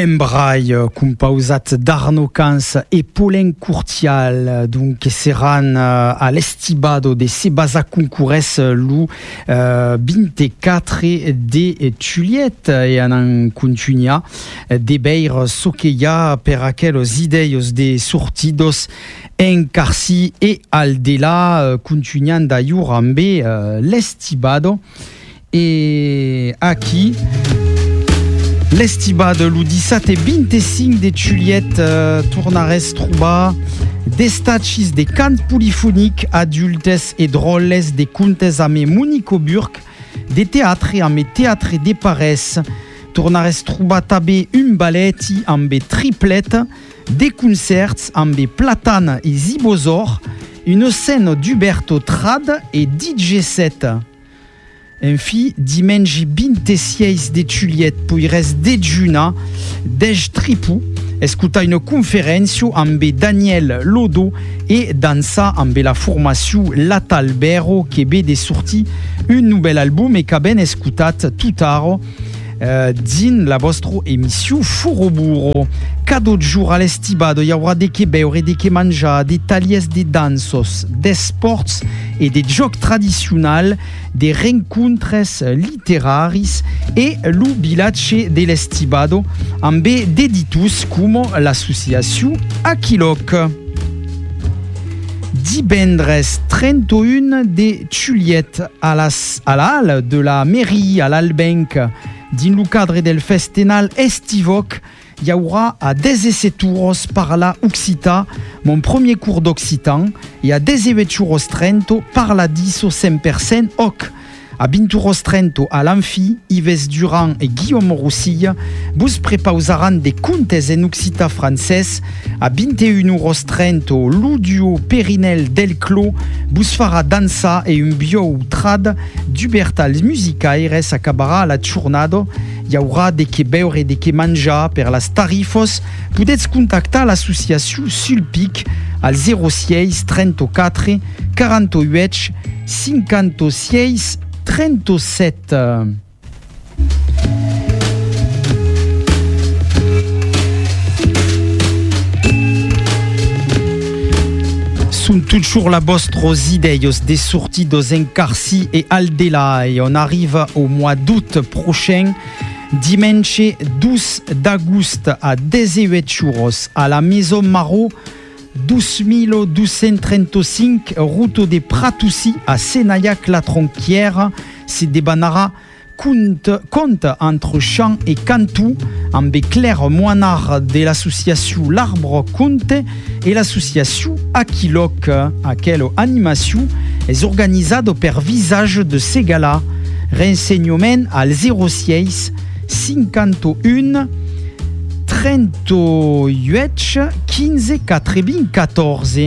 Membraille, composat d'Arnaud Cans et Paulin Courtial, donc seran à l'estibado de Sebasa Concourès Lou 24 de Juliette et en continuia de beir soqueia per aqueles ideios de sortidos en Carci et Aldela continuant d'ailleurs amb l'estibado et aquí l'estibado lu 17 et 25 de Juliette tornares trobar destacis de cants polifoniques adultes et drôles de contes amb Monico Burke, de théâtre amb théâtre de Parès, tornares trobar també un ballet amb triplette, des concerts amb Platane et Zibosor, une scène d'Huberto Trad et DJ Set. Enfi, dimanche 26 de Juliette poires dejuna, dej tripou, escuta une conférence amb Daniel Lodo et dansa amb la formation L'Atalbero qui be de sorti un nouvel album et qu'a ben escutat tout tard din la vostra émission Furoburo. Cada jour à l'estibado hi haurà de que beure, de que menjar, des talies de dansos, des sports et des jocs traditionnels, des rencontres littéraires et le village de l'estibado amb d'éditus comme l'association Aquiloc. Divendres 31 de Juliette à la halle de la mairie à l'Albenc, dans le cadre del festival Estivoc, il y aura à 17 euros par la Occita, mon premier cours d'occitan, et à 18 euros 30 par la 10 au 100% OC. À 20 euros 30 à l'Amphi, Yves Durand et Guillaume Roussille vous prepausaran des contes en occita français. À 21 euros 30 l'Udio Périnel del Clos vous fera dansa et un bio trad d'Hubertals Musicaires acabera la giornada. Il y aura des que beure et des que manja per las tarifos. Pouvez contacter l'association Sulpic al 06 34 48 56 37. Sont toujours la vostres ideios des sorties en Carci et Aldela et on arrive au mois d'août prochain. Dimanche 12 d'août à 18 euros à la Maison Marot 1235 route de Pratussi à Senayac-la-Tronquière. Se débanara compte entre Champ et Cantou amb Claire Moinard de l'association L'Arbre Conte et l'association Aquiloc. Aquelle animation est organisée per visage de Segala. Renseignement al 06 51 38 15 94.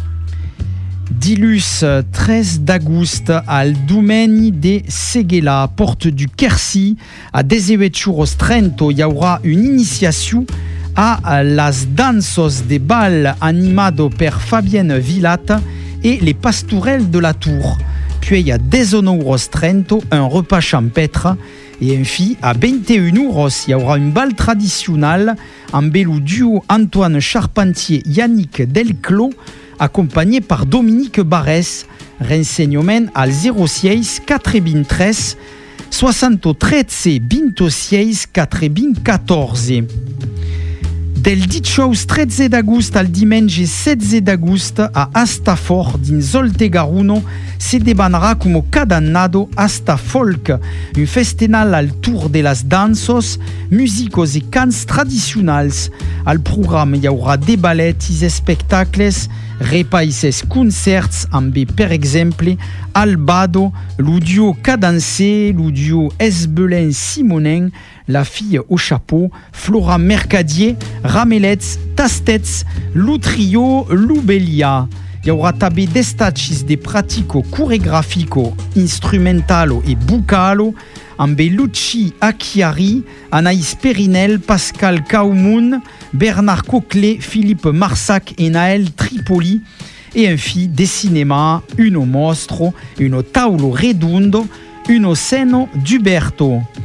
Dilus 13 d'août al domaine de Seguela, porte du Quercy, à 18 euros 30, il y aura une initiation à las dansos de bal animado per Fabienne Villat et les pastourelles de la Tour. Puis il y a 19 euros 30, un repas champêtre. Et enfin, à 21 euros, il y aura une balle traditionnelle en le duo Antoine Charpentier-Yannick Delclos, accompagné par Dominique Barès. Renseignement al 06 93 73 26 94. Del 13 d'agost al dimanche 16 d'agost a Astafort din Zoltegaruno se debanera como cada annado Astafolk, un festival al tour de las dansos, musicos et cants tradicionals. Al programme hi haurà des ballets et spectacles, repaises concerts amb, per exemple, Albado, l'Udio Cadencé, l'Udio Esbelin Simonin, La Fille au Chapeau, Flora Mercadier, Ramelets, Tastets, Lutrio, Lubelia. Il y aura també destacis de pratico coregrafico, instrumentalo et bucalo, amb Luci Acchiari, Anaïs Périnel, Pascal Kaumoun, Bernard Coquelet, Philippe Marsac et Naël Tripoli. Et enfin, des cinémas, uno mostro, uno taulo redondo, uno seno d'Uberto.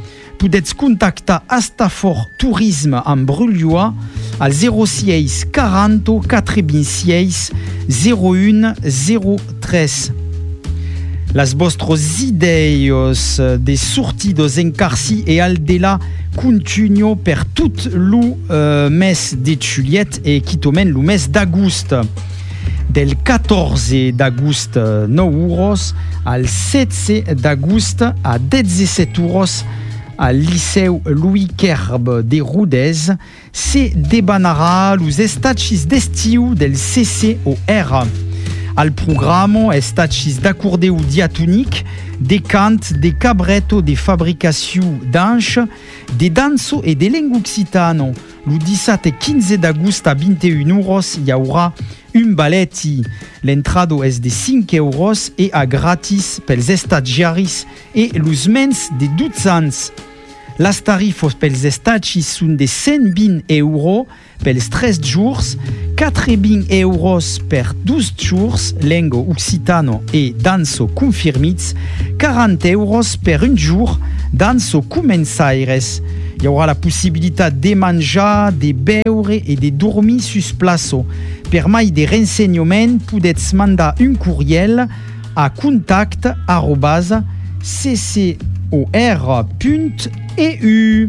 podetz contactar Astafor Tourisme en Brulioa al 06 40 96 01 03. Las vostros ideios de sortidos en Carsi e Aldela continuo per tout lo mes de Juliet e quitomen lo mes d'agost. Del 14 d'agost 9 euros al 16 d'agost a 17 euros al Liceu Louis Kerb de Rodez se debanarà los estacis d'estiu del CCOR. Al programa estacis d'acordeu diatonic, de cant, de cabretto, de fabricació d'anx, de danso e de lengua occitano. Lo 17 e 15 d'agost a 21 euros hi haurà un balletti. L'entrado és de 5 euros e a gratis pels estagiaris e los mens de 12 anys. Las tarifos pels estacis són de 120 euros pels 3 jours, 80 euros per 12 jours, lengua occitano e danso confirmits, 40 euros per un jour, danso començaires. Hi haurà la possibilitat de menjar, de beure e de dormir sus plaço. Per mai de renseignement podetz mandar un courriel a contact@ccor.eu.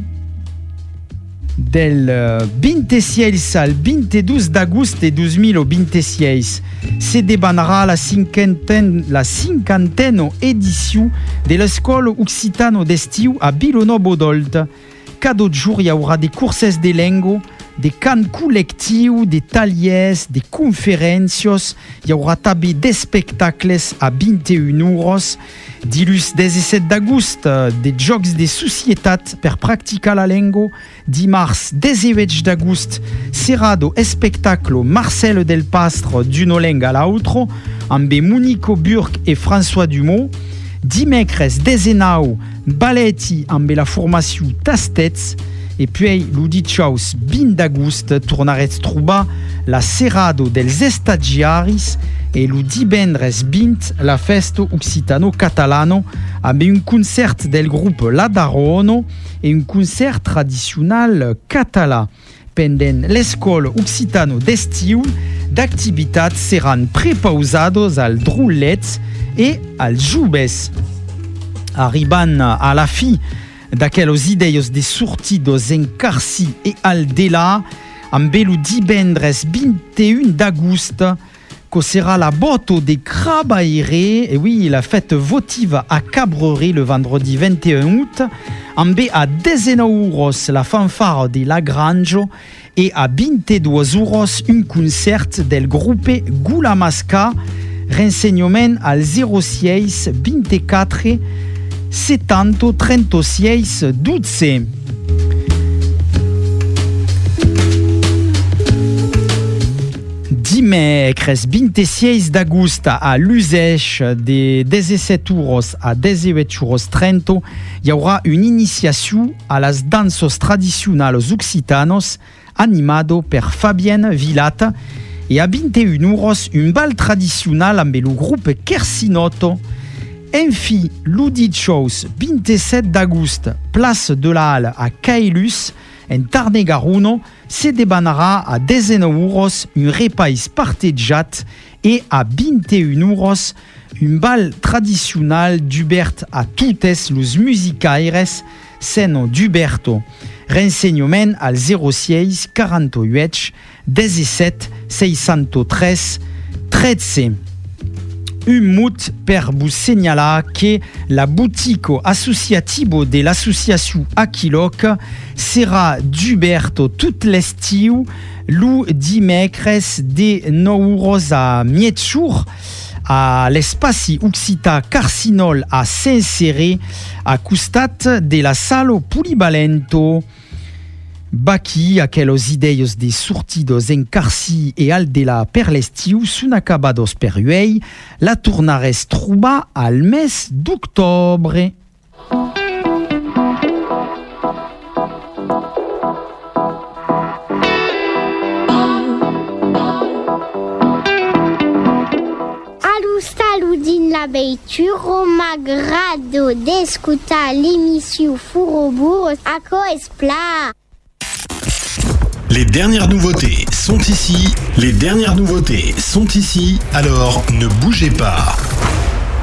Del 26 al 22 d'agost de 2026 se debanarà la cinquantena edició de l'Escola Occitano d'Estiu a Vilanova-d'Olt. Cada jour hi haurà de curses de lengua, de cant col·lectiu, de tallers, de conferències, hi haurà també d'espectacles a 21 euros. Dilluns 17 d'agost, de jocs de societat per practicar la lengua. Dimarts 18 d'agost, serà do espectaclo Marcel del Pastre d'una lenga a l'altra, amb Monico Burke e François Dumont. Dimecres 19, balletti amb la formació Tastets. E puis, lo dijous 20 d'agost, tornaretz trobar la serrado dels estagiaris e lo divendres 20, la festa occitano-catalano amb un concert del grup La Darono e un concert tradicional català. Pendent l'escola occitano d'estiu, d'activitats seran prepausados al Drullet e als joves. Arribant a la fi d'aquellos ideios de sortidos en Carsi e Aldela, amb lo divendres 21 d'agost, que serà la boto de Crabaire, et oui, la fête votive à Cabrerie le vendredi 21 août, amb a 19 euros la fanfare de Lagrange et à 22 euros un concert del grupe Gula Masca. Renseignement al 06 24 70 36 12. Dimecres 26 d'agost a l'usage de 17 euros a 18 euros 30 hi haurà una iniciació a les dansos tradicionals occitanos animado per Fabien Villat e a 21 euros un bal tradicional amb el grup Kersinotto. Enfi, lo dijous 27 d'agost, place de la Halle a Cailus, en Tarn-et-Garonne, se debanarà a 19 euros un repas partejat e a 21 euros un bal tradicional d'Hubert a totes los musicaires seno d'Huberto. Renseignement al 06 48 17 603 13. Un mot per vous signalar que la boutique associative de l'association Aquiloc sera d'Huberto tout l'estiu, lo dimecres de 9 euros a mietjour a l'espaci occità Carcinol a Saint-Céré, a costat de la sala Polivalento. Baqui, aquellos ideios de sortidos en Carsi e Aldela per l'estiu són acabados per uei, la tornares trobar al mes d'octobre. Salut din la vei Turo Magrado d'escutar l'émission Furobourg à Coespla. Les dernières nouveautés sont ici. Alors ne bougez pas.